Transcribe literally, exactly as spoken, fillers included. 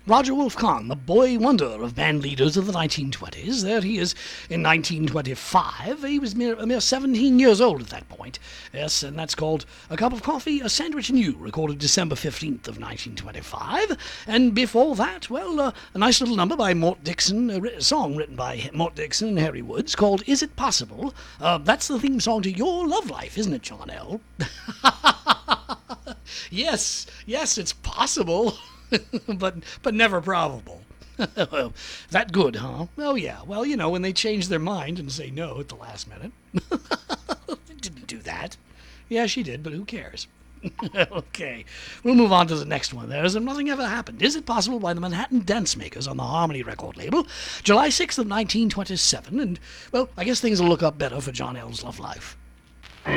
Roger Wolfgang, the boy wonder of band leaders of the nineteen twenties. There he is in nineteen twenty-five. He was mere, a mere seventeen years old at that point. Yes, and that's called A Cup of Coffee, A Sandwich and You, recorded December fifteenth of nineteen twenty-five. And before that, well, uh, a nice little number by Mort Dixon, a song written by Mort Dixon and Harry Woods called Is It Possible? Uh, that's the theme song to Your Love Life, isn't it, John L? Yes, yes, it's possible. but but never probable. That good, huh? Oh, yeah. Well, you know, when they change their mind and say no at the last minute. They didn't do that. Yeah, she did, but who cares? Okay, we'll move on to the next one. There's Nothing Ever Happened. Is It Possible by the Manhattan Dance Makers on the Harmony record label, July sixth of nineteen twenty-seven. And, well, I guess things will look up better for John L's love life.